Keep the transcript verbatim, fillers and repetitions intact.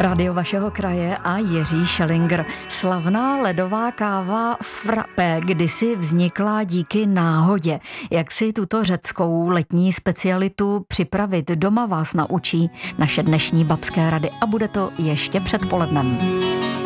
Rádio vašeho kraje a Jiří Schellinger. Slavná ledová káva frappé kdysi vznikla díky náhodě. Jak si tuto řeckou letní specialitu připravit doma, vás naučí naše dnešní babské rady a bude to ještě předpolednem.